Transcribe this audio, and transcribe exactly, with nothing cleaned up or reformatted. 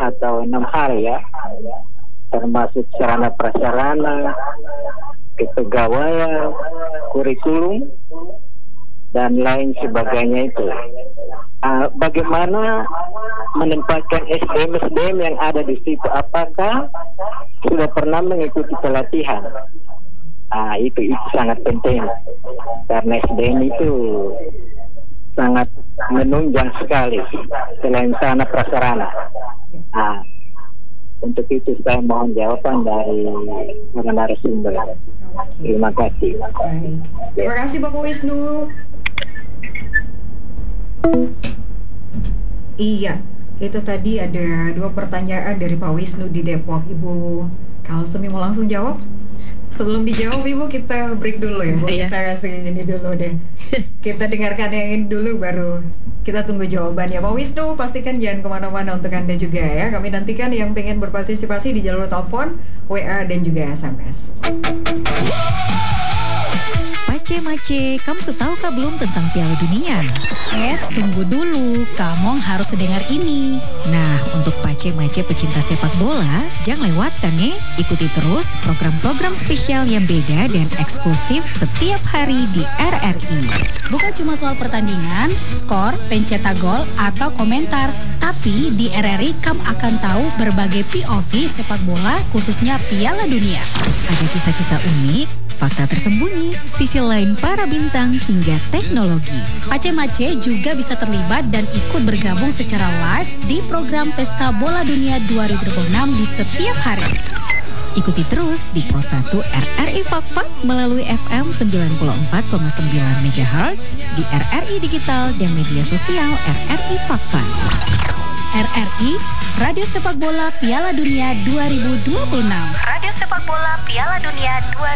atau enam hal ya, termasuk sarana prasarana, kepegawaian, kurikulum, dan lain sebagainya itu. Uh, bagaimana menempatkan S D M S D M yang ada di situ? Apakah sudah pernah mengikuti pelatihan? Ah, itu itu sangat penting karena S D M itu sangat menunjang sekali selain sarana prasarana. Ah, untuk itu saya mohon jawaban dari para narasumber. Terima kasih. Baik. Terima kasih Bapak Wisnu. Iya, itu tadi ada dua pertanyaan dari Pak Wisnu di Depok. Ibu Kalsumi mau langsung jawab? Sebelum dijawab Ibu kita break dulu ya Bu. Iya. Kita kasih ini dulu deh. Kita dengarkan yang ini dulu baru kita tunggu jawabannya. Pak Wisnu pastikan jangan kemana-mana untuk Anda juga ya. Kami nantikan yang pengen berpartisipasi di jalur telepon, W A dan juga S M S. Mace-mace, kamu sudah tahukah belum tentang Piala Dunia? Eits, tunggu dulu, kamu harus dengar ini. Nah, untuk pace-mace pecinta sepak bola, jangan lewatkan nih. Ikuti terus program-program spesial yang beda dan eksklusif setiap hari di R R I. Bukan cuma soal pertandingan, skor, pencetak gol, atau komentar. Tapi di R R I kamu akan tahu berbagai P O V sepak bola khususnya Piala Dunia. Ada kisah-kisah unik, fakta tersembunyi, sisi lain para bintang hingga teknologi. Pace-mace juga bisa terlibat dan ikut bergabung secara live di program Pesta Bola Dunia dua ribu dua puluh enam di setiap hari. Ikuti terus di Pro satu R R I Fakfak melalui F M sembilan puluh empat koma sembilan megahertz, di R R I Digital dan media sosial R R I Fakfak. R R I, Radio Sepak Bola Piala Dunia dua ribu dua puluh enam. Radio Sepak Bola Piala Dunia dua ribu dua puluh enam.